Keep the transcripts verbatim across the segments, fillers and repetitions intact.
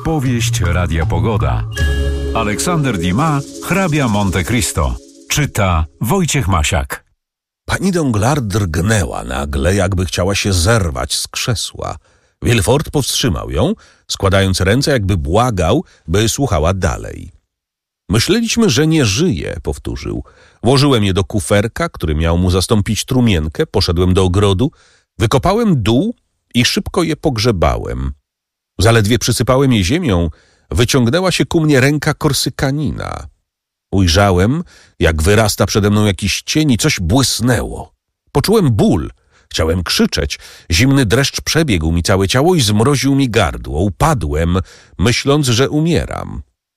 Powieść Radia Pogoda. Aleksander Dumas, hrabia Monte Cristo. Czyta Wojciech Masiak. Pani Danglars drgnęła nagle, jakby chciała się zerwać z krzesła. Villefort powstrzymał ją, składając ręce, jakby błagał, by słuchała dalej. Myśleliśmy, że nie żyje, powtórzył. Włożyłem je do kuferka, który miał mu zastąpić trumienkę, poszedłem do ogrodu, wykopałem dół i szybko je pogrzebałem. Zaledwie przysypałem je ziemią, wyciągnęła się ku mnie ręka korsykanina. Ujrzałem, jak wyrasta przede mną jakiś cień i coś błysnęło. Poczułem ból. Chciałem krzyczeć. Zimny dreszcz przebiegł mi całe ciało i zmroził mi gardło. Upadłem, myśląc, że umieram.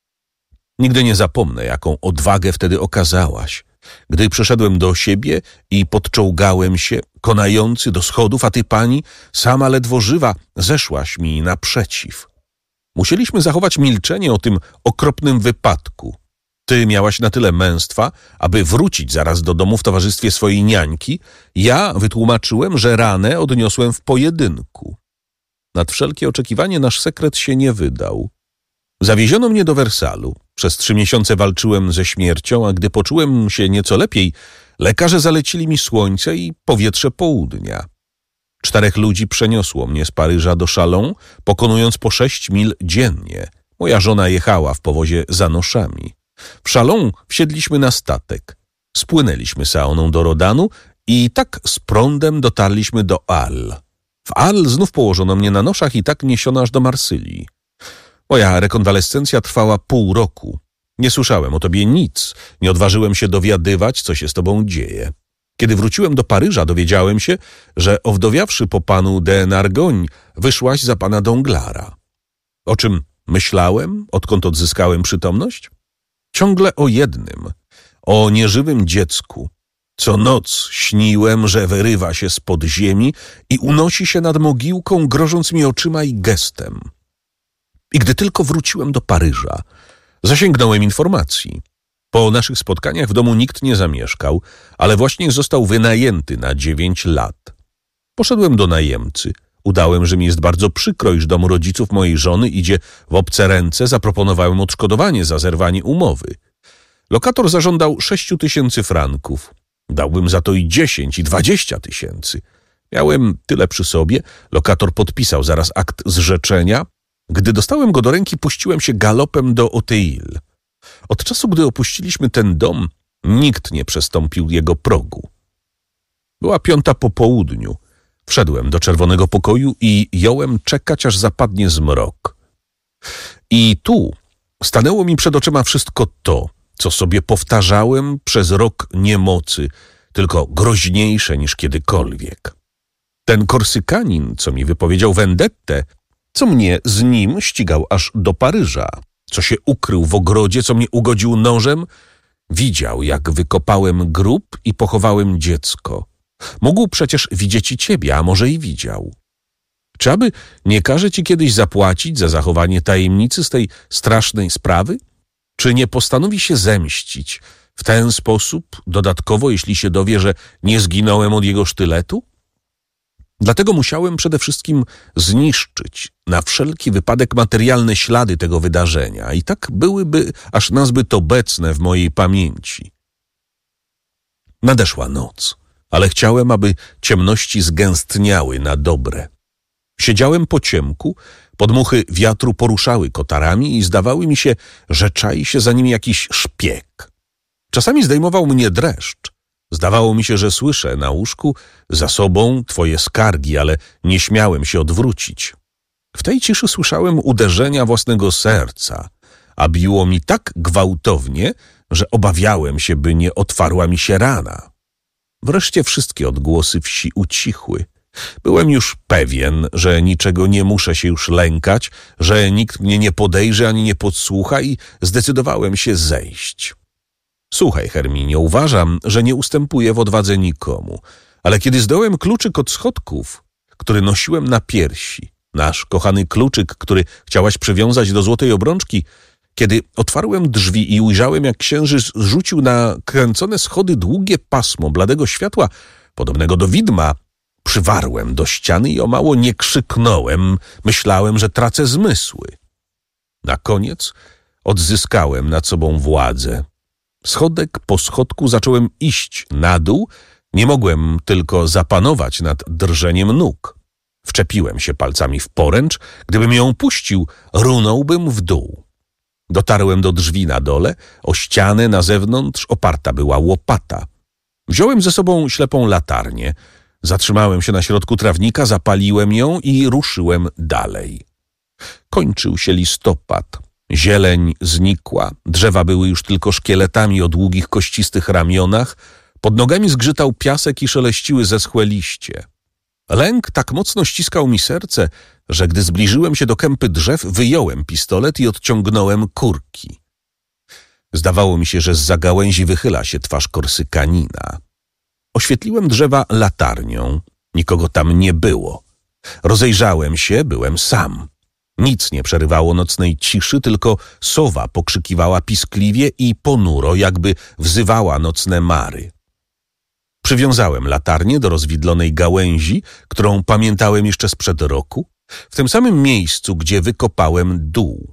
Nigdy nie zapomnę, jaką odwagę wtedy okazałaś. Gdy przeszedłem do siebie i podczołgałem się, konający do schodów, a ty, pani, sama ledwo żywa, zeszłaś mi naprzeciw. Musieliśmy zachować milczenie o tym okropnym wypadku. Ty miałaś na tyle męstwa, aby wrócić zaraz do domu w towarzystwie swojej niańki. Ja wytłumaczyłem, że ranę odniosłem w pojedynku. Nad wszelkie oczekiwanie nasz sekret się nie wydał. Zawieziono mnie do Wersalu. Przez trzy miesiące walczyłem ze śmiercią, a gdy poczułem się nieco lepiej, lekarze zalecili mi słońce i powietrze południa. Czterech ludzi przeniosło mnie z Paryża do Châlons, pokonując po sześć mil dziennie. Moja żona jechała w powozie za noszami. W Châlons wsiedliśmy na statek. Spłynęliśmy Saoną do Rodanu i tak z prądem dotarliśmy do Arles. W Arles znów położono mnie na noszach i tak niesiono aż do Marsylii. Moja rekonwalescencja trwała pół roku. Nie słyszałem o tobie nic, nie odważyłem się dowiadywać, co się z tobą dzieje. Kiedy wróciłem do Paryża, dowiedziałem się, że owdowiawszy po panu de Nargogne, wyszłaś za pana Danglara. O czym myślałem, odkąd odzyskałem przytomność? Ciągle o jednym, o nieżywym dziecku. Co noc śniłem, że wyrywa się spod ziemi i unosi się nad mogiłką, grożąc mi oczyma i gestem. I gdy tylko wróciłem do Paryża, zasięgnąłem informacji. Po naszych spotkaniach w domu nikt nie zamieszkał, ale właśnie został wynajęty na dziewięć lat. Poszedłem do najemcy. Udałem, że mi jest bardzo przykro, iż dom rodziców mojej żony idzie w obce ręce. Zaproponowałem odszkodowanie za zerwanie umowy. Lokator zażądał sześciu tysięcy franków. Dałbym za to i dziesięć, i dwadzieścia tysięcy. Miałem tyle przy sobie. Lokator podpisał zaraz akt zrzeczenia. Gdy dostałem go do ręki, puściłem się galopem do Auteuil. Od czasu, gdy opuściliśmy ten dom, nikt nie przestąpił jego progu. Była piąta po południu. Wszedłem do czerwonego pokoju i jąłem czekać, aż zapadnie zmrok. I tu stanęło mi przed oczyma wszystko to, co sobie powtarzałem przez rok niemocy, tylko groźniejsze niż kiedykolwiek. Ten Korsykanin, co mi wypowiedział vendettę, co mnie z nim ścigał aż do Paryża, co się ukrył w ogrodzie, co mnie ugodził nożem, widział, jak wykopałem grób i pochowałem dziecko. Mógł przecież widzieć i ciebie, a może i widział. Czy aby nie każe ci kiedyś zapłacić za zachowanie tajemnicy z tej strasznej sprawy? Czy nie postanowi się zemścić w ten sposób, dodatkowo, jeśli się dowie, że nie zginąłem od jego sztyletu? Dlatego musiałem przede wszystkim zniszczyć na wszelki wypadek materialne ślady tego wydarzenia i tak byłyby aż nazbyt obecne w mojej pamięci. Nadeszła noc, ale chciałem, aby ciemności zgęstniały na dobre. Siedziałem po ciemku, podmuchy wiatru poruszały kotarami i zdawały mi się, że czai się za nimi jakiś szpieg. Czasami zdejmował mnie dreszcz. Zdawało mi się, że słyszę na łóżku za sobą twoje skargi, ale nie śmiałem się odwrócić. W tej ciszy słyszałem uderzenia własnego serca, a biło mi tak gwałtownie, że obawiałem się, by nie otwarła mi się rana. Wreszcie wszystkie odgłosy wsi ucichły. Byłem już pewien, że niczego nie muszę się już lękać, że nikt mnie nie podejrzy ani nie podsłucha i zdecydowałem się zejść. Słuchaj, Herminie, uważam, że nie ustępuję w odwadze nikomu, ale kiedy zdołem kluczyk od schodków, który nosiłem na piersi, nasz kochany kluczyk, który chciałaś przywiązać do złotej obrączki, kiedy otwarłem drzwi i ujrzałem, jak księżyc rzucił na kręcone schody długie pasmo bladego światła, podobnego do widma, przywarłem do ściany i o mało nie krzyknąłem, myślałem, że tracę zmysły. Na koniec odzyskałem nad sobą władzę. Schodek po schodku zacząłem iść na dół, nie mogłem tylko zapanować nad drżeniem nóg. Wczepiłem się palcami w poręcz, gdybym ją puścił, runąłbym w dół. Dotarłem do drzwi na dole, o ścianę na zewnątrz oparta była łopata. Wziąłem ze sobą ślepą latarnię, zatrzymałem się na środku trawnika, zapaliłem ją i ruszyłem dalej. Kończył się listopad. Zieleń znikła, drzewa były już tylko szkieletami o długich, kościstych ramionach, pod nogami zgrzytał piasek i szeleściły zeschłe liście. Lęk tak mocno ściskał mi serce, że gdy zbliżyłem się do kępy drzew, wyjąłem pistolet i odciągnąłem kurki. Zdawało mi się, że zza gałęzi wychyla się twarz korsykanina. Oświetliłem drzewa latarnią. Nikogo tam nie było. Rozejrzałem się, byłem sam. Nic nie przerywało nocnej ciszy, tylko sowa pokrzykiwała piskliwie i ponuro, jakby wzywała nocne mary. Przywiązałem latarnię do rozwidlonej gałęzi, którą pamiętałem jeszcze sprzed roku, w tym samym miejscu, gdzie wykopałem dół.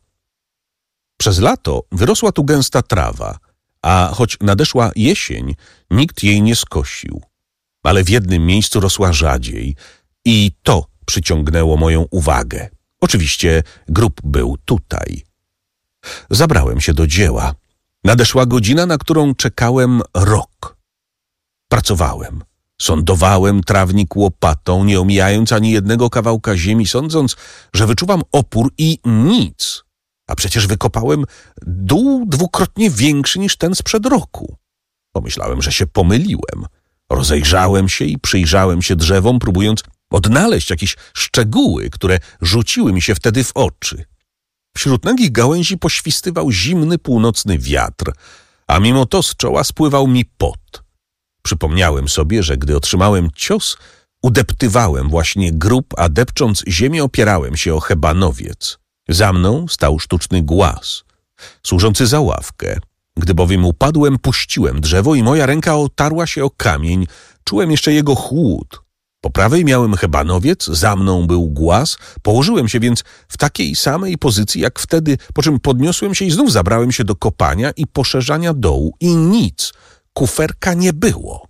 Przez lato wyrosła tu gęsta trawa, a choć nadeszła jesień, nikt jej nie skosił. Ale w jednym miejscu rosła rzadziej i to przyciągnęło moją uwagę. Oczywiście grób był tutaj. Zabrałem się do dzieła. Nadeszła godzina, na którą czekałem rok. Pracowałem. Sądowałem trawnik łopatą, nie omijając ani jednego kawałka ziemi, sądząc, że wyczuwam opór i nic. A przecież wykopałem dół dwukrotnie większy niż ten sprzed roku. Pomyślałem, że się pomyliłem. Rozejrzałem się i przyjrzałem się drzewom, próbując odnaleźć jakieś szczegóły, które rzuciły mi się wtedy w oczy. Wśród nagich gałęzi poświstywał zimny północny wiatr, a mimo to z czoła spływał mi pot. Przypomniałem sobie, że gdy otrzymałem cios, udeptywałem właśnie grób, a depcząc ziemię opierałem się o hebanowiec. Za mną stał sztuczny głaz, służący za ławkę. Gdy bowiem upadłem, puściłem drzewo i moja ręka otarła się o kamień. Czułem jeszcze jego chłód. Po prawej miałem hebanowiec, za mną był głaz. Położyłem się więc w takiej samej pozycji jak wtedy, po czym podniosłem się i znów zabrałem się do kopania i poszerzania dołu. I nic, kuferka nie było.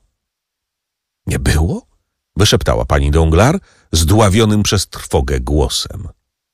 Nie było? Wyszeptała pani Danglars zdławionym przez trwogę głosem.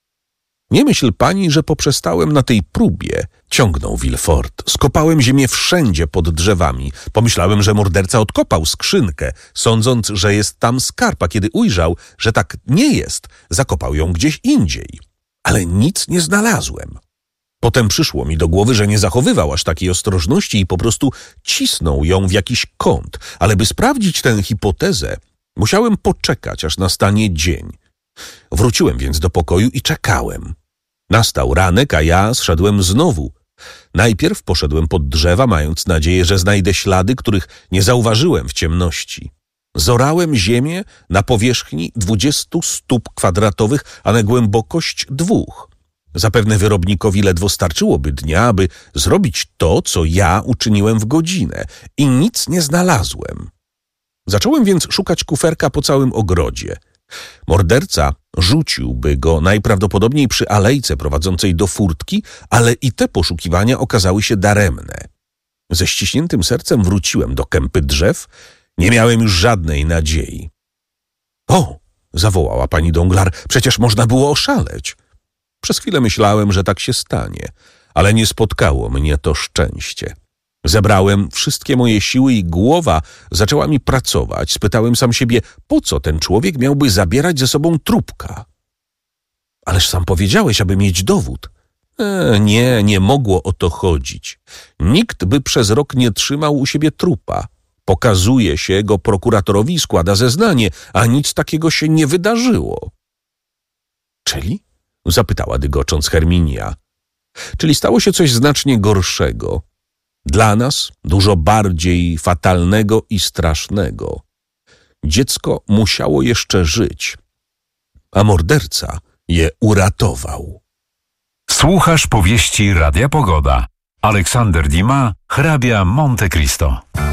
Nie myśl pani, że poprzestałem na tej próbie, ciągnął Villefort. Skopałem ziemię wszędzie pod drzewami. Pomyślałem, że morderca odkopał skrzynkę, sądząc, że jest tam skarb, a kiedy ujrzał, że tak nie jest, zakopał ją gdzieś indziej. Ale nic nie znalazłem. Potem przyszło mi do głowy, że nie zachowywał aż takiej ostrożności i po prostu cisnął ją w jakiś kąt. Ale by sprawdzić tę hipotezę, musiałem poczekać, aż nastanie dzień. Wróciłem więc do pokoju i czekałem. Nastał ranek, a ja zszedłem znowu. Najpierw poszedłem pod drzewa, mając nadzieję, że znajdę ślady, których nie zauważyłem w ciemności. Zorałem ziemię na powierzchni dwudziestu stóp kwadratowych, a na głębokość dwóch. Zapewne wyrobinnikowi ledwo starczyłoby dnia, aby zrobić to, co ja uczyniłem w godzinę. I nic nie znalazłem. Zacząłem więc szukać kuferka po całym ogrodzie. Morderca rzuciłby go najprawdopodobniej przy alejce prowadzącej do furtki, ale i te poszukiwania okazały się daremne. Ze ściśniętym sercem wróciłem do kępy drzew. Nie miałem już żadnej nadziei. O! Zawołała pani Danglars. Przecież można było oszaleć. Przez chwilę myślałem, że tak się stanie, ale nie spotkało mnie to szczęście. Zebrałem wszystkie moje siły i głowa zaczęła mi pracować. Spytałem sam siebie, po co ten człowiek miałby zabierać ze sobą trupka? Ależ sam powiedziałeś, aby mieć dowód. E, nie, nie mogło o to chodzić. Nikt by przez rok nie trzymał u siebie trupa. Pokazuje się go prokuratorowi i składa zeznanie, a nic takiego się nie wydarzyło. Czyli? Zapytała dygocząc Herminia. Czyli stało się coś znacznie gorszego. Dla nas dużo bardziej fatalnego i strasznego. Dziecko musiało jeszcze żyć, a morderca je uratował. Słuchasz powieści Radia Pogoda. Aleksander Dumas, hrabia Monte Cristo.